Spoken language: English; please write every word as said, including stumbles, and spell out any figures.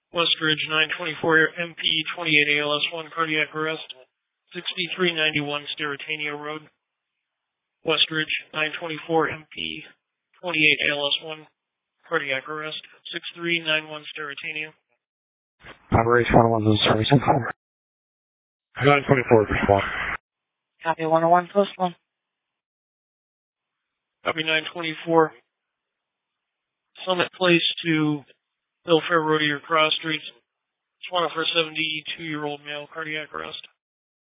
Westridge nine twenty-four M P E twenty-eight A L S one cardiac arrest, sixty-three ninety-one Sterretania Road. Westridge nine twenty-four M P E twenty-eight A L S one cardiac arrest, six three nine one Sterretania. Operation one oh one, this is servicing. nine twenty-four, respond. Copy one oh one, post one. Copy nine twenty-four. Summit Place to Bill Fair Road, your cross streets. It's one for seventy-two-year-old male, cardiac arrest.